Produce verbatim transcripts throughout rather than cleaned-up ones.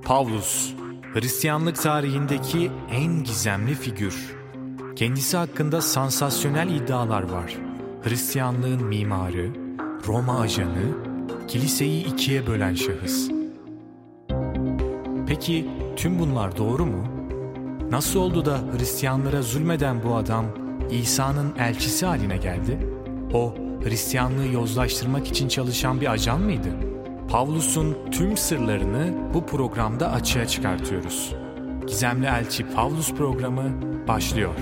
Pavlus, Hristiyanlık tarihindeki en gizemli figür. Kendisi hakkında sansasyonel iddialar var. Hristiyanlığın mimarı, Roma ajanı, kiliseyi ikiye bölen şahıs. Peki tüm bunlar doğru mu? Nasıl oldu da Hristiyanlara zulmeden bu adam İsa'nın elçisi haline geldi? O, Hristiyanlığı yozlaştırmak için çalışan bir ajan mıydı? Pavlus'un tüm sırlarını bu programda açığa çıkartıyoruz. Gizemli Elçi Pavlus programı başlıyor.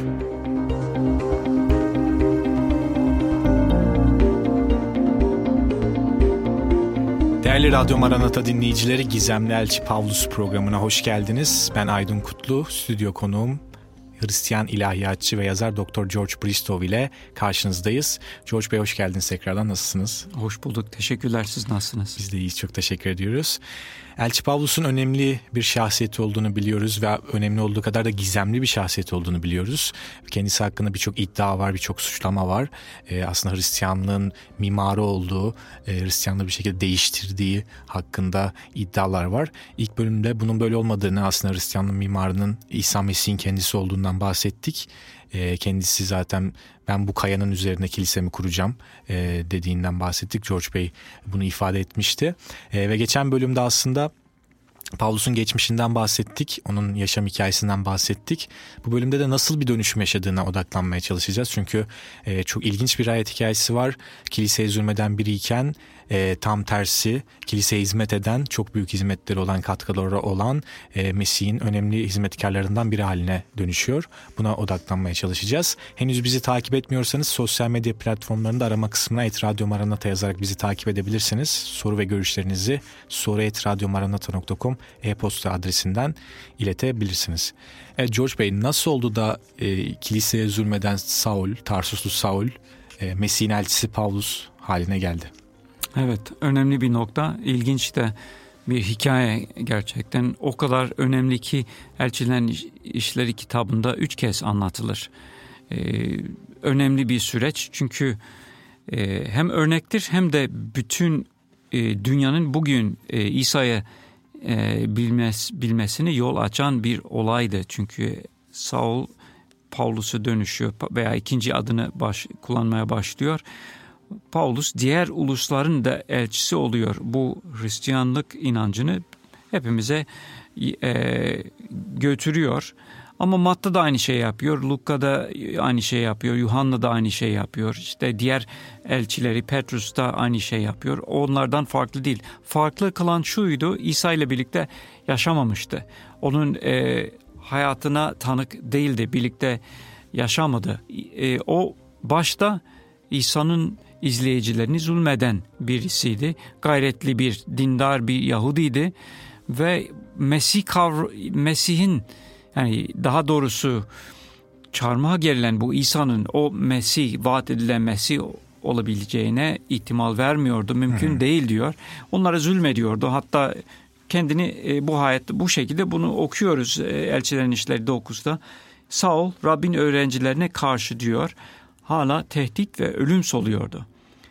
Değerli Radyo Maranata dinleyicileri, Gizemli Elçi Pavlus programına hoş geldiniz. Ben Aydın Kutlu, stüdyo konuğum Hristiyan ilahiyatçı ve yazar doktor George Bristow ile karşınızdayız. George Bey, hoş geldiniz tekrardan. Nasılsınız? Hoş bulduk. Teşekkürler. Siz nasılsınız? Biz de iyiyiz. Çok teşekkür ediyoruz. Elçi Pavlus'un önemli bir şahsiyeti olduğunu biliyoruz ve önemli olduğu kadar da gizemli bir şahsiyet olduğunu biliyoruz. Kendisi hakkında birçok iddia var, birçok suçlama var. Ee, aslında Hristiyanlığın mimarı olduğu, e, Hristiyanlığı bir şekilde değiştirdiği hakkında iddialar var. İlk bölümde bunun böyle olmadığını, aslında Hristiyanlığın mimarının İsa Mesih'in kendisi olduğundan bahsettik. E, kendisi zaten ben bu kayanın üzerine kilisemi kuracağım e, dediğinden bahsettik. George Bey bunu ifade etmişti. E, ve geçen bölümde aslında Pavlus'un geçmişinden bahsettik, onun yaşam hikayesinden bahsettik. Bu bölümde de nasıl bir dönüşüm yaşadığına odaklanmaya çalışacağız. Çünkü e, çok ilginç bir hayat hikayesi var. Kiliseye zulmeden biriyken e, tam tersi kiliseye hizmet eden, çok büyük hizmetleri olan, katkıları olan e, Mesih'in önemli hizmetkarlarından biri haline dönüşüyor. Buna odaklanmaya çalışacağız. Henüz bizi takip etmiyorsanız sosyal medya platformlarında arama kısmına et radyo maranata yazarak bizi takip edebilirsiniz. Soru ve görüşlerinizi soru et radyo maranata nokta com e-posta adresinden iletebilirsiniz. Evet, George Bey, nasıl oldu da e, kiliseye zulmeden Saul, Tarsuslu Saul, e, Mesih'in elçisi Pavlus haline geldi? Evet, önemli bir nokta. İlginç de bir hikaye gerçekten. O kadar önemli ki Elçilerin İşleri kitabında üç kez anlatılır. Ee, önemli bir süreç çünkü e, hem örnektir hem de bütün e, dünyanın bugün e, İsa'ya e, bilmez, bilmesini yol açan bir olaydı. Çünkü Saul Pavlus'a dönüşüyor veya ikinci adını baş, kullanmaya başlıyor. Pavlus diğer ulusların da elçisi oluyor. Bu Hristiyanlık inancını hepimize e, götürüyor. Ama Matta da aynı şey yapıyor, Luka da aynı şey yapıyor, Yuhanna da aynı şey yapıyor. İşte diğer elçileri, Petrus da aynı şey yapıyor. Onlardan farklı değil. Farklı kılan şuydu: İsa ile birlikte yaşamamıştı. Onun e, hayatına tanık değildi, birlikte yaşamadı. E, o başta İsa'nın izleyicilerini zulmeden birisiydi. Gayretli bir, dindar bir Yahudiydi ve Mesih kavr- Mesih'in, yani daha doğrusu çarmıha gerilen bu İsa'nın o Mesih, vaat edilen Mesih olabileceğine ihtimal vermiyordu. Mümkün Hı-hı. değil diyor. Onlara zulmediyordu. Hatta kendini e, bu hayatta bu şekilde, bunu okuyoruz e, Elçilerin İşleri dokuzda. Saul Rabbin öğrencilerine karşı diyor hala tehdit ve ölüm soluyordu.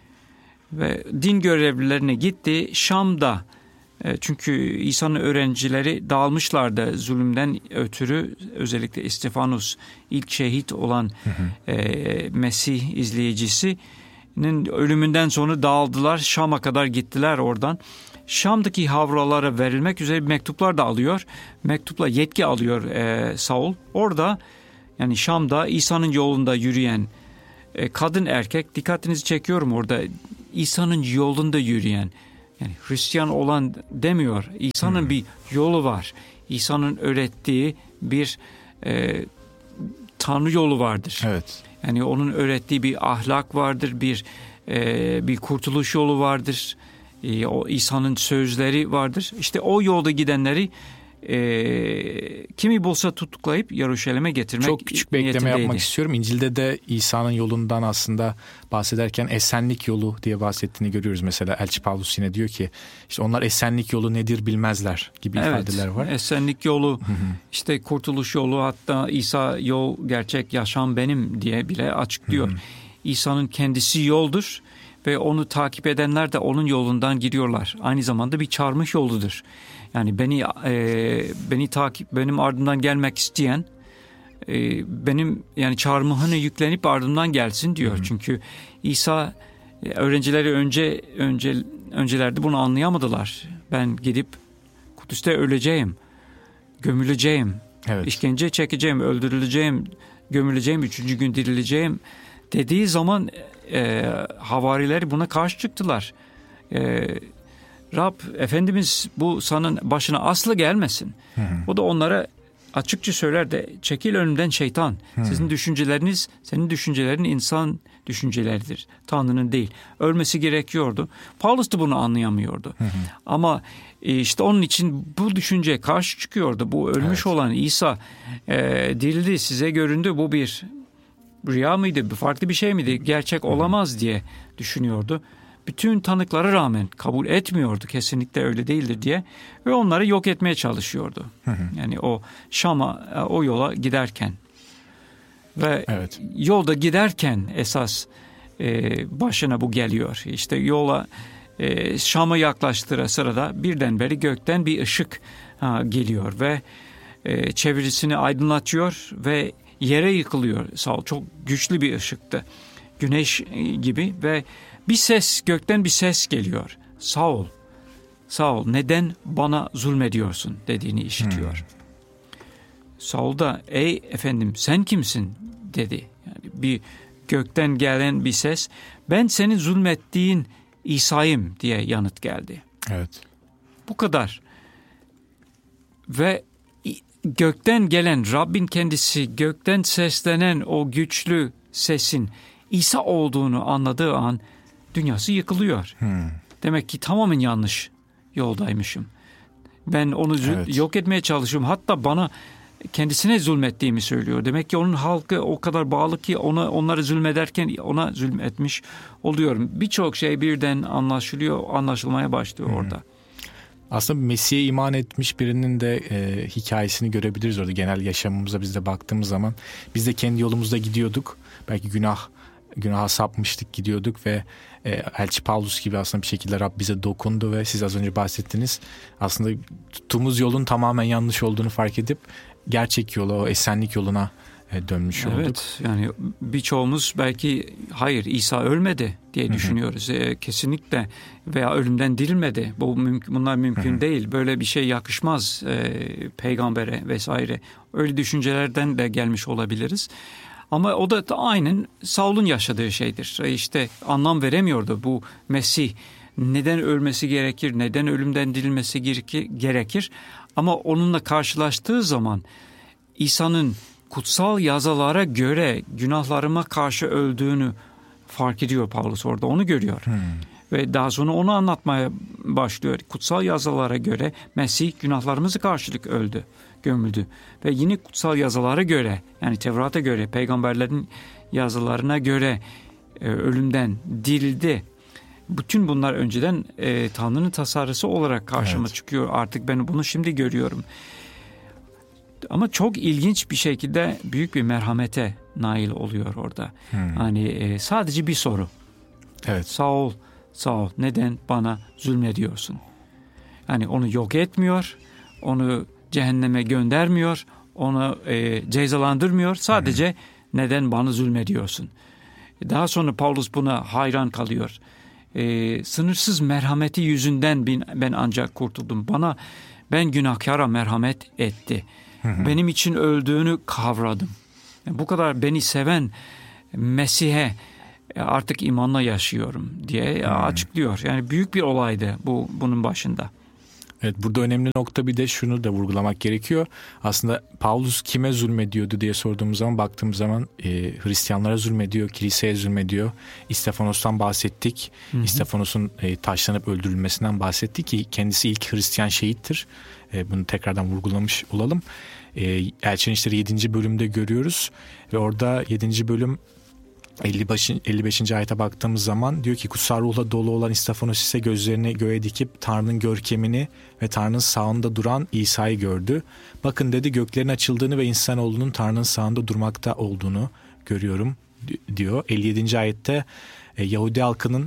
Ve din görevlilerine gitti Şam'da. E, çünkü İsa'nın öğrencileri dağılmışlardı zulümden ötürü. Özellikle İstefanus, ilk şehit olan hı hı. E, Mesih izleyicisinin ölümünden sonra dağıldılar. Şam'a kadar gittiler oradan. Şam'daki havralara verilmek üzere mektuplar da alıyor. Mektupla yetki alıyor e, Saul. Orada, yani Şam'da İsa'nın yolunda yürüyen e, kadın erkek, dikkatinizi çekiyorum orada, İsa'nın yolunda yürüyen, yani Hristiyan olan demiyor. İsa'nın hmm. bir yolu var. İsa'nın öğrettiği bir e, Tanrı yolu vardır. Evet. Yani onun öğrettiği bir ahlak vardır, bir e, bir kurtuluş yolu vardır. E, o İsa'nın sözleri vardır. İşte o yolda gidenleri e, kimi bulsa tutuklayıp Yeruşalim'e getirmek Çok küçük bir ekleme yapmak istiyorum. İncil'de de İsa'nın yolundan aslında bahsederken esenlik yolu diye bahsettiğini görüyoruz. Mesela Elçi Pavlus yine diyor ki işte onlar esenlik yolu nedir bilmezler gibi evet, ifadeler var. Esenlik yolu, hı hı. işte kurtuluş yolu, hatta İsa yol, gerçek, yaşam benim diye bile açıklıyor. Hı hı. İsa'nın kendisi yoldur ve onu takip edenler de onun yolundan gidiyorlar. Aynı zamanda bir çarmıh yoludur. Yani beni e, beni takip benim ardımdan gelmek isteyen e, benim yani çarmıhını yüklenip ardımdan gelsin diyor. Hı hı. Çünkü İsa e, öğrencileri önce önce öncelerde bunu anlayamadılar. Ben gidip Kudüs'te öleceğim, gömüleceğim, evet. işkence çekeceğim, öldürüleceğim, gömüleceğim, üçüncü gün dirileceğim dediği zaman e, havariler buna karşı çıktılar. E, Rab, Efendimiz bu sanın başına asla gelmesin. Hı hı. O da onlara açıkça söyler de çekil önümden şeytan. Hı hı. Sizin düşünceleriniz, senin düşüncelerin insan düşünceleridir. Tanrı'nın değil. Ölmesi gerekiyordu. Paulus da bunu anlayamıyordu. Hı hı. Ama işte onun için bu düşünceye karşı çıkıyordu. Bu ölmüş evet. olan İsa e, dirildi, size göründü. Bu bir rüya mıydı? Farklı bir şey miydi? Gerçek olamaz diye düşünüyordu. Bütün tanıklara rağmen kabul etmiyordu. Kesinlikle öyle değildir diye. Ve onları yok etmeye çalışıyordu. Hı hı. Yani o Şam'a, o yola giderken. Ve evet. yolda giderken esas e, başına bu geliyor. İşte yola e, Şam'a yaklaştığı sırada birdenbire gökten bir ışık ha, geliyor. Ve e, çevresini aydınlatıyor ve yere yıkılıyor. Saul çok güçlü bir ışıktı. Güneş gibi ve bir ses, gökten bir ses geliyor. Saul, Saul neden bana zulmediyorsun dediğini işitiyor. Hmm. Saul da ey efendim sen kimsin dedi. Yani bir gökten gelen bir ses, ben senin zulmettiğin İsa'yım diye yanıt geldi. Evet. Bu kadar. Ve gökten gelen Rabbin kendisi, gökten seslenen o güçlü sesin İsa olduğunu anladığı an dünyası yıkılıyor. Hmm. Demek ki tamamen yanlış yoldaymışım. Ben onu evet. yok etmeye çalışıyorum. Hatta bana kendisine zulmettiğimi söylüyor. Demek ki onun halkı o kadar bağlı ki ona onları zulmederken ona zulmetmiş oluyorum. Birçok şey birden anlaşılıyor, anlaşılmaya başlıyor hmm. orada. Aslında Mesih'e iman etmiş birinin de e, hikayesini görebiliriz orada. Genel yaşamımıza biz de baktığımız zaman biz de kendi yolumuzda gidiyorduk. Belki günah günaha sapmıştık, gidiyorduk ve e, Elçi Paulus gibi aslında bir şekilde Rab bize dokundu ve siz az önce bahsettiniz. Aslında tuttuğumuz yolun tamamen yanlış olduğunu fark edip gerçek yola, o esenlik yoluna e, dönmüş evet, olduk. Evet, yani birçoğumuz belki hayır İsa ölmedi diye düşünüyoruz. E, kesinlikle veya ölümden dirilmedi. Bu mümkün, bunlar mümkün Hı-hı. değil. Böyle bir şey yakışmaz e, peygambere vesaire. Öyle düşüncelerden de gelmiş olabiliriz. Ama o da, da aynen Saul'un yaşadığı şeydir. İşte anlam veremiyordu bu Mesih. Neden ölmesi gerekir, neden ölümden dirilmesi gerekir. Ama onunla karşılaştığı zaman İsa'nın kutsal yazılara göre günahlarıma karşı öldüğünü fark ediyor Paulus orada. Onu görüyor. Hmm. Ve daha sonra onu anlatmaya başlıyor. Kutsal yazılara göre Mesih günahlarımızı karşılık öldü, gömüldü. Ve yine kutsal yazılara göre, yani Tevrat'a göre, peygamberlerin yazılarına göre e, ölümden dirildi. Bütün bunlar önceden e, Tanrı'nın tasarısı olarak karşıma evet. çıkıyor. Artık ben bunu şimdi görüyorum. Ama çok ilginç bir şekilde büyük bir merhamete nail oluyor orada. Hmm. Hani e, sadece bir soru. Evet. Saul, Saul neden bana zulmediyorsun? Yani onu yok etmiyor, onu cehenneme göndermiyor, onu e, cezalandırmıyor. Sadece hmm. neden bana zulmediyorsun? Daha sonra Paulus buna hayran kalıyor. E, sınırsız merhameti yüzünden ben, ben ancak kurtuldum. Bana, ben günahkara merhamet etti. Hı-hı. Benim için öldüğünü kavradım. Yani bu kadar beni seven Mesih'e artık imanla yaşıyorum diye Hı-hı. açıklıyor. Yani büyük bir olaydı bu bunun başında. Evet, burada önemli nokta bir de şunu da vurgulamak gerekiyor. Aslında Paulus kime zulmediyordu diye sorduğumuz zaman, baktığımız zaman e, Hristiyanlara zulmediyor, kiliseye zulmediyor. İstefanos'tan bahsettik. Hı-hı. İstefanos'un e, taşlanıp öldürülmesinden bahsettik ki kendisi ilk Hristiyan şehittir. E, bunu tekrardan vurgulamış olalım. E, Elçinin İşleri yedinci bölümde görüyoruz ve orada yedinci bölüm elli beşinci ayete baktığımız zaman diyor ki kutsal ruhla dolu olan İstefanos ise gözlerini göğe dikip Tanrı'nın görkemini ve Tanrı'nın sağında duran İsa'yı gördü. Bakın dedi, göklerin açıldığını ve insanoğlunun Tanrı'nın sağında durmakta olduğunu görüyorum diyor. elli yedinci ayette Yahudi halkının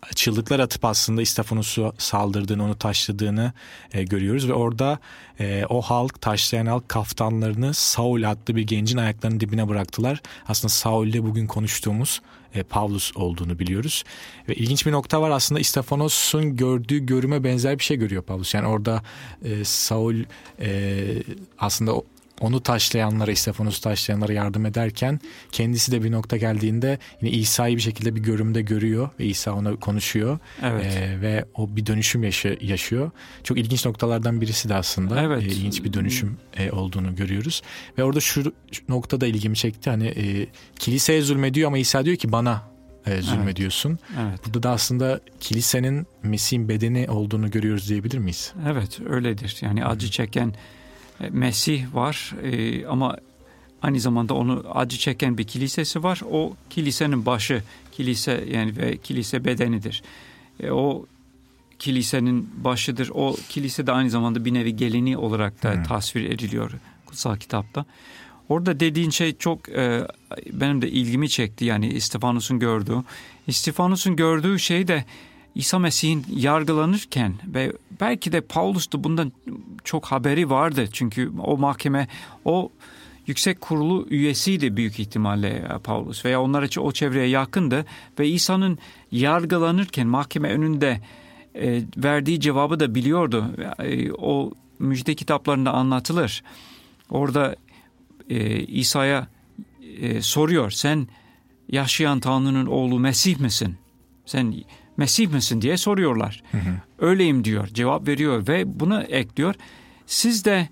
çığlıklar atıp aslında İstefanus'u saldırdığını, onu taşladığını e, görüyoruz ve orada e, o halk, taşlayan halk kaftanlarını Saul adlı bir gencin ayaklarının dibine bıraktılar. Aslında Saul ile bugün konuştuğumuz e, Pavlus olduğunu biliyoruz. Ve ilginç bir nokta var, aslında İstefanos'un gördüğü görüme benzer bir şey görüyor Pavlus. Yani orada e, Saul e, aslında o, onu taşlayanlara, İstefanus'u taşlayanlara yardım ederken kendisi de bir nokta geldiğinde yine İsa'yı bir şekilde bir görümde görüyor ve İsa ona konuşuyor. Evet. Ee, ve o bir dönüşüm yaşı, yaşıyor. Çok ilginç noktalardan birisi de aslında. Evet. Ee, ilginç bir dönüşüm e, olduğunu görüyoruz. Ve orada şu, şu noktada ilgimi çekti. Hani e, kiliseye zulmediyor ama İsa diyor ki bana e, zulmediyorsun. Evet. Burada da aslında kilisenin Mesih'in bedeni olduğunu görüyoruz diyebilir miyiz? Evet, öyledir. Yani acı çeken Mesih var e, ama aynı zamanda onu acı çeken bir kilisesi var. O kilisenin başı, kilise yani ve kilise bedenidir. E, o kilisenin başıdır. O kilise de aynı zamanda bir nevi gelini olarak da hmm. tasvir ediliyor kutsal kitapta. Orada dediğin şey çok e, benim de ilgimi çekti. Yani İstefanus'un gördüğü. İstefanus'un gördüğü şey de İsa Mesih'in yargılanırken ve belki de Paulus da bundan çok haberi vardı. Çünkü o mahkeme, o yüksek kurulu üyesiydi büyük ihtimalle Paulus veya onlar için o çevreye yakındı. Ve İsa'nın yargılanırken mahkeme önünde e, verdiği cevabı da biliyordu. E, o müjde kitaplarında anlatılır. Orada e, İsa'ya e, soruyor, sen yaşayan Tanrı'nın oğlu Mesih misin? Sen Mesih misin diye soruyorlar. Hı hı. Öyleyim diyor, cevap veriyor ve buna ekliyor. Siz de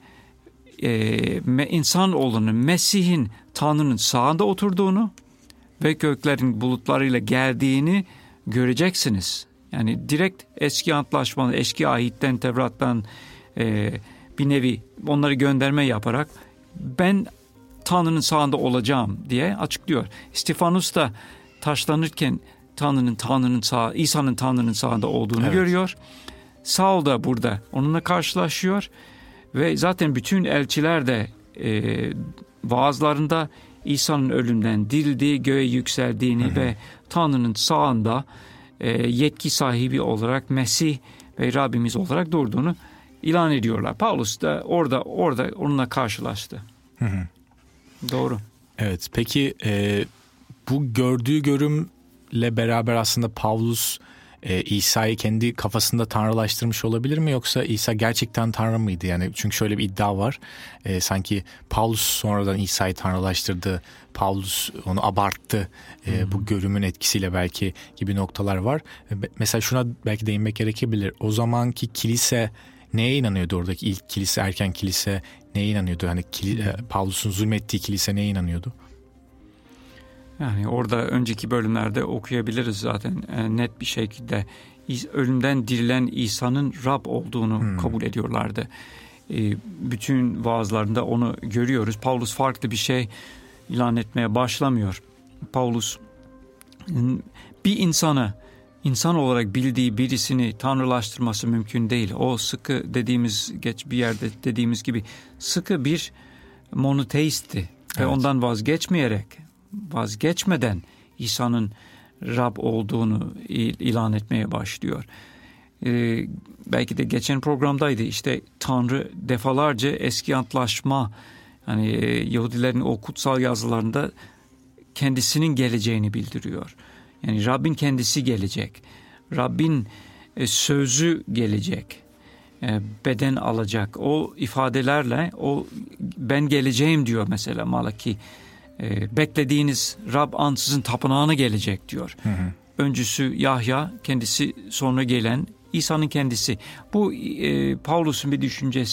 e, insan oğlunun, Mesih'in Tanrı'nın sağında oturduğunu ve göklerin bulutlarıyla geldiğini göreceksiniz. Yani direkt eski antlaşmanın, eski ahitten, Tevrat'tan e, bir nevi onları gönderme yaparak ben Tanrı'nın sağında olacağım diye açıklıyor. İstefanus da taşlanırken Tanrı'nın Tanrı'nın sağ, İsa'nın Tanrı'nın sağında olduğunu evet. görüyor. Saul da burada onunla karşılaşıyor ve zaten bütün elçiler de e, vaazlarında İsa'nın ölümden dirildiği, göğe yükseldiğini hı hı. ve Tanrı'nın sağında e, yetki sahibi olarak Mesih ve Rabbimiz olarak durduğunu ilan ediyorlar. Paulus da orada orada onunla karşılaştı. Hı hı. Doğru. Evet. Peki e, bu gördüğü görümle beraber aslında Pavlus e, İsa'yı kendi kafasında tanrılaştırmış olabilir mi, yoksa İsa gerçekten tanrı mıydı? Yani çünkü şöyle bir iddia var. E, sanki Pavlus sonradan İsa'yı tanrılaştırdı. Pavlus onu abarttı. E, hmm. Bu görümün etkisiyle belki gibi noktalar var. E, mesela şuna belki değinmek gerekebilir. O zamanki kilise neye inanıyordu, oradaki ilk kilise, erken kilise neye inanıyordu? Hani kili, Pavlus'un zulmettiği kilise neye inanıyordu? Yani orada önceki bölümlerde okuyabiliriz zaten e, net bir şekilde ölümden dirilen İsa'nın Rab olduğunu hmm. kabul ediyorlardı. E, bütün vaazlarında onu görüyoruz. Paulus farklı bir şey ilan etmeye başlamıyor. Paulus bir insana İnsan olarak bildiği birisini tanrılaştırması mümkün değil. O sıkı dediğimiz, geç bir yerde dediğimiz gibi sıkı bir monoteistti. Evet. Ve ondan vazgeçmeyerek, vazgeçmeden İsa'nın Rab olduğunu ilan etmeye başlıyor. Ee, belki de geçen programdaydı, işte Tanrı defalarca eski antlaşma, hani Yahudilerin o kutsal yazılarında kendisinin geleceğini bildiriyor. Yani Rabbin kendisi gelecek. Rabbin e, sözü gelecek. E, beden alacak. O ifadelerle o ben geleceğim diyor mesela Malaki. E, beklediğiniz Rab ansızın tapınağına gelecek diyor. Hı hı. Öncüsü Yahya, kendisi sonra gelen İsa'nın kendisi. Bu e, Paulus'un bir düşüncesi.